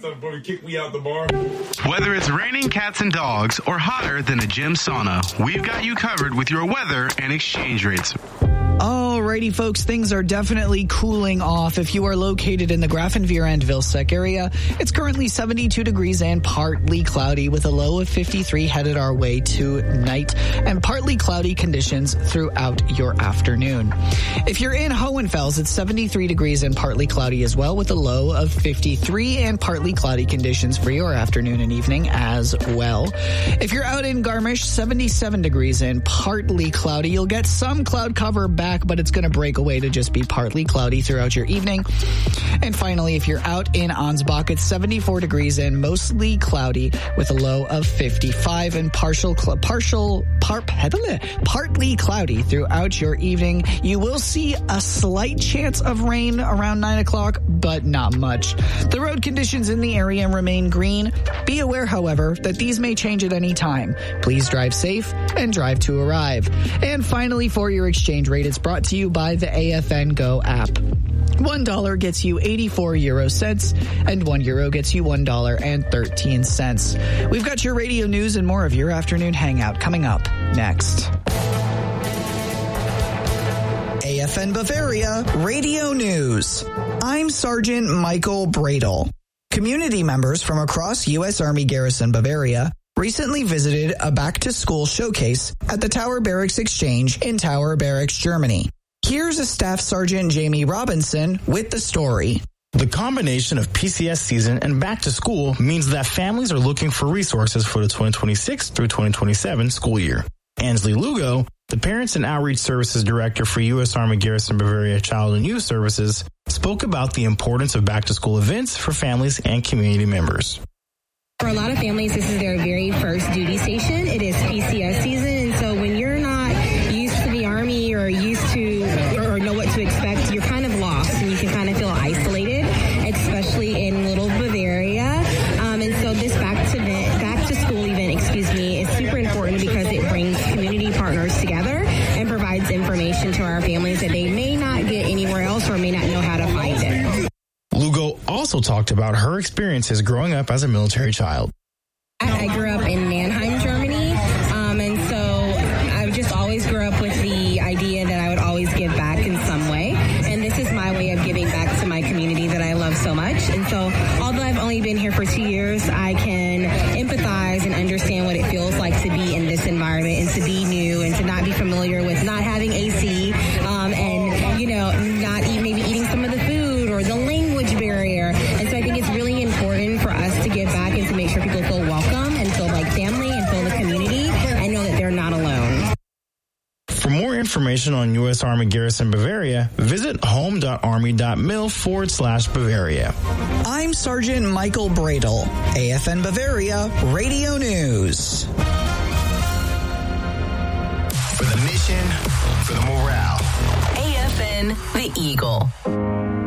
before he kicked me out the bar. Whether it's raining cats and dogs or hotter than a gym sauna, we've got you covered with your weather and exchange rates. Alrighty, folks, things are definitely cooling off. If you are located in the Grafenveer and Vilseck area, it's currently 72 degrees and partly cloudy with a low of 53 headed our way tonight, and partly cloudy conditions throughout your afternoon. If you're in Hohenfels, it's 73 degrees and partly cloudy as well with a low of 53 and partly cloudy conditions for your afternoon and evening as well. If you're out in Garmisch, 77 degrees and partly cloudy. You'll get some cloud cover back, but it's going to break away to just be partly cloudy throughout your evening. And finally, if you're out in Ansbach, it's 74 degrees and mostly cloudy with a low of 55 and partly cloudy throughout your evening. You will see a slight chance of rain around 9 o'clock, but not much. The road conditions in the area remain green. Be aware, however, that these may change at any time. Please drive safe and drive to arrive. And finally, for your exchange rate, it's brought to you by the AFN Go app. $1 gets you 84 euro cents, and €1 gets you $1.13. We've got your radio news and more of your afternoon hangout coming up next. AFN Bavaria Radio News. I'm Sergeant Michael Bradle. Community members from across U.S. Army Garrison Bavaria recently visited a back-to-school showcase at the Tower Barracks Exchange in Tower Barracks, Germany. Here's a Staff Sergeant Jamie Robinson with the story. The combination of PCS season and back to school means that families are looking for resources for the 2026 through 2027 school year. Ansley Lugo, the Parents and Outreach Services Director for U.S. Army Garrison Bavaria Child and Youth Services, spoke about the importance of back-to-school events for families and community members. For a lot of families, this is their very first duty station. It is PCS season, and so when you're not used to the Army or used to or know what to expect, you're kind of lost and you can kind of feel isolated, especially in Little Bavaria. And so this back to school event, is super important because it brings community partners together and provides information to our families that they may not get anywhere else or may not know how to find it. Lugo also talked about her experiences growing up as a military child. I grew up in Mannheim, Germany, and so I just always grew up with the idea that I would always give back in some way, and this is my way of giving back to my community that I love so much. And so although I've only been here for 2 years, I can empathize and understand what it feels like to be in this environment and to be new and to not be familiar with not having AC and, not maybe eating some of the food or the language barrier. And so I think it's really important for us to give back and to make sure people feel welcome and feel like family and feel the community and know that they're not alone. For more information on U.S. Army Garrison Bavaria, visit home.army.mil/Bavaria. I'm Sergeant Michael Bradle, AFN Bavaria Radio News. For the mission, for the morale. AFN, the Eagle.